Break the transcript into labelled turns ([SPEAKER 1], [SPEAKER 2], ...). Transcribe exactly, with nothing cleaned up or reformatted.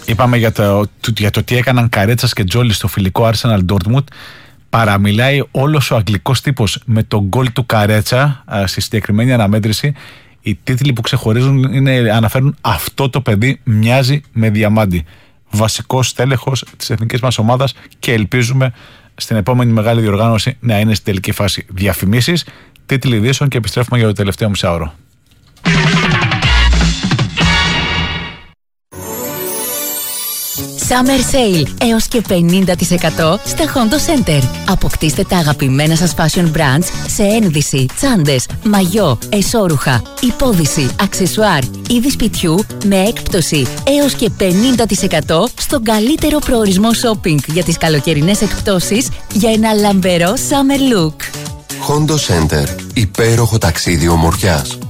[SPEAKER 1] Είπαμε για το, για το τι έκαναν Καρέτσας και Τζόλι στο φιλικό Arsenal Dortmund. Παραμιλάει όλος ο αγγλικός τύπος με τον γκολ του Καρέτσα στη συγκεκριμένη αναμέτρηση. Οι τίτλοι που ξεχωρίζουν είναι, αναφέρουν αυτό το παιδί μοιάζει με διαμάντι. Βασικός τέλεχος της εθνικής μας ομάδας και ελπίζουμε στην επόμενη μεγάλη διοργάνωση να είναι στην τελική φάση. Διαφημίσεις, τίτλοι ειδήσεων και επιστρέφουμε για το τελευταίο μισάωρο.
[SPEAKER 2] Summer Sale έως και πενήντα τοις εκατό στα Hondo Center. Αποκτήστε τα αγαπημένα σας fashion brands σε ένδυση, τσάντες, μαγιό, εσώρουχα, υπόδυση, αξεσουάρ, είδη σπιτιού με έκπτωση έως και πενήντα τοις εκατό στον καλύτερο προορισμό shopping για τις καλοκαιρινές εκπτώσεις για ένα λαμπερό summer look.
[SPEAKER 3] Hondo Center. Υπέροχο ταξίδι ομορφιάς.